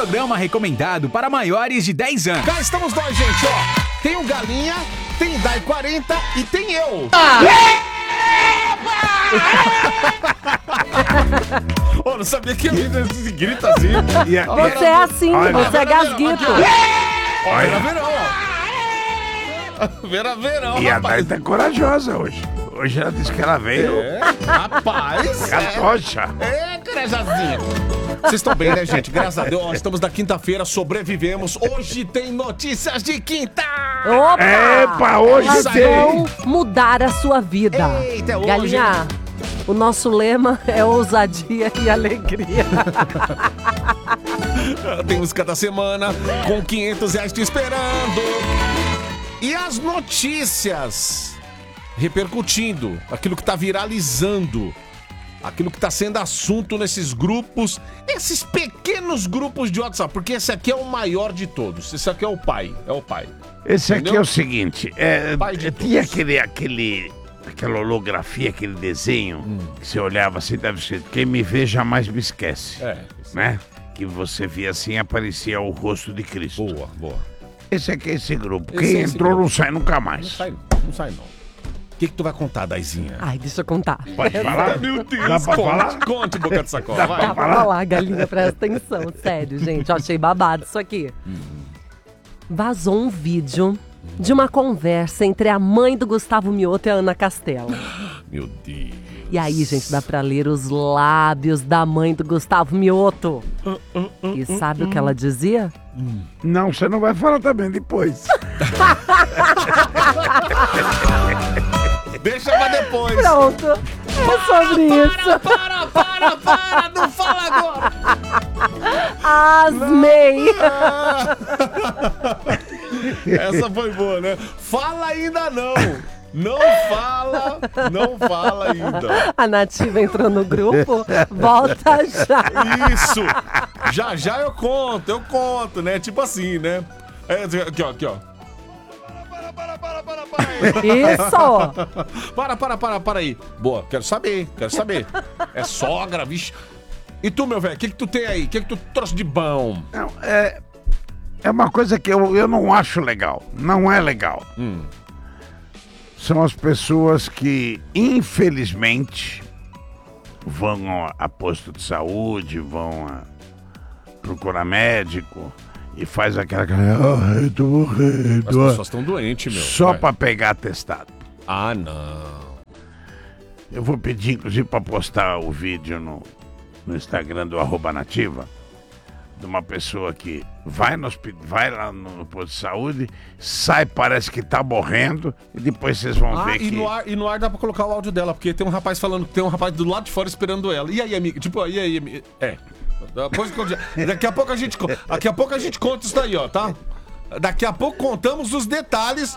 programa recomendado para maiores de 10 anos. Cá estamos nós, gente, ó. Tem o Galinha, tem Dai 40 e tem eu. Oh, não sabia que grita assim. Você é assim, você é gasguito. Vera Verão, ó. Vera Verão, E a Dai tá corajosa hoje. Hoje ela disse que ela veio. Rapaz. Catocha. Crajazinha. Vocês estão bem, né, gente? Graças a Deus, ó, estamos na quinta-feira, sobrevivemos. Hoje tem notícias de quinta. Opa! Epa, hoje Elas tem. vão mudar a sua vida. Eita, hoje. Galinha, o nosso lema é ousadia e alegria. Tem música da semana com R$500 te esperando. E as notícias repercutindo, aquilo que tá viralizando, aquilo que tá sendo assunto nesses grupos, esses pequenos grupos de WhatsApp, porque esse aqui é o maior de todos. Esse aqui é o pai, Esse aqui Entendeu? é o seguinte, Pai de tinha todos. aquela holografia, aquele desenho, que você olhava assim, deve ser, quem me vê jamais me esquece, né? Que você via assim, aparecia o rosto de Cristo. Boa. Esse aqui é esse grupo, Esse quem é esse entrou grupo. não sai nunca mais. Não sai não. O que tu vai contar, Daizinha? Ai, deixa eu contar. Pode falar? Meu Deus, Dá pra falar? Conte, boca de sacola, Dá vai. Dá pra falar, Galinha, presta atenção. Sério, gente, eu achei babado isso aqui. Vazou um vídeo de uma conversa entre a mãe do Gustavo Mioto e a Ana Castela. Meu Deus. E aí, gente, dá pra ler os lábios da mãe do Gustavo Mioto. E sabe o que ela dizia? Não, você não vai falar também depois. Deixa pra depois. Pronto, é sobre isso. Para, não fala agora. Asmei. Essa foi boa, né? Fala ainda não. Não fala ainda. A Nativa entrou no grupo, volta já. Isso. Já eu conto, né? Tipo assim, né? Aqui, ó. Isso. Para aí. Boa, quero saber. É sogra, vixe. E tu, meu velho, o que tu tem aí? O que tu trouxe de bom? Não, é uma coisa que eu não acho legal. Não é legal. São as pessoas que, infelizmente, vão a posto de saúde, vão a procurar médico e faz aquela... eu tô morrendo. As pessoas estão doentes, meu. Só Vai. pra pegar atestado. Ah, não. Eu vou pedir, inclusive, pra postar o vídeo no Instagram do @nativa, de uma pessoa que vai lá no posto de saúde, sai, parece que tá morrendo, e depois vocês vão ver que... No ar dá pra colocar o áudio dela, porque tem um rapaz falando, tem um rapaz do lado de fora esperando ela. E aí, amiga? Tipo, e aí, amiga? Depois daqui a pouco a gente conta isso daí, ó, tá? Daqui a pouco contamos os detalhes.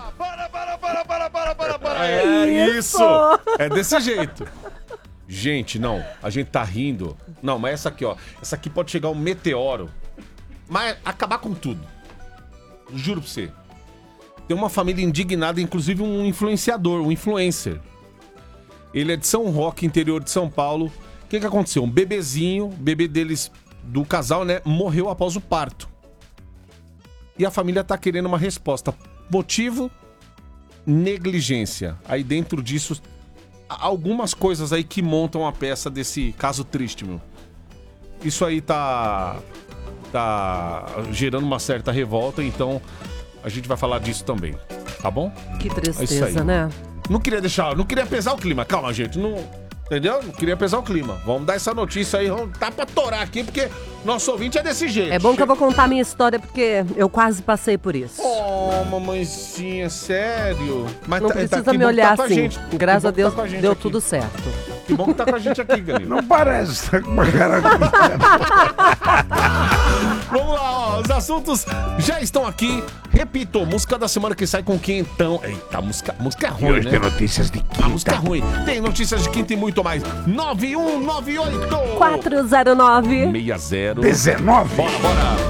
Para. É isso. É desse jeito. Gente, não, a gente tá rindo. Não, mas essa aqui, ó. Essa aqui pode chegar um meteoro, mas acabar com tudo. Juro pra você. Tem uma família indignada, inclusive um influenciador, um influencer. Ele é de São Roque, interior de São Paulo. O que aconteceu? Um bebezinho, bebê deles, do casal, né, morreu após o parto. E a família tá querendo uma resposta. Motivo? Negligência. Aí dentro disso, algumas coisas aí que montam a peça desse caso triste, meu. Isso aí tá gerando uma certa revolta, então a gente vai falar disso também, tá bom? Que É isso tristeza, aí. né? Não queria pesar o clima, calma, gente, não, entendeu? Não queria pesar o clima. Vamos dar essa notícia aí, tá pra torar aqui, porque nosso ouvinte é desse jeito. É bom que eu vou contar a minha história, porque eu quase passei por isso. Oh, mamãezinha, sério? Mas Não que precisa bom me que olhar tá com a assim. gente. Graças Que a bom que Deus, tá com a gente deu aqui. tudo certo. Que bom que tá com a gente aqui, Galina. Não parece, tá com uma cara... Vamos lá, ó, os assuntos já estão aqui. Repito, música da semana que sai com quentão. Eita, música é E ruim, hoje né? tem notícias de A música é quinta. ruim. Tem notícias de quinta e muito mais. 9198 409 60. 19? Bora.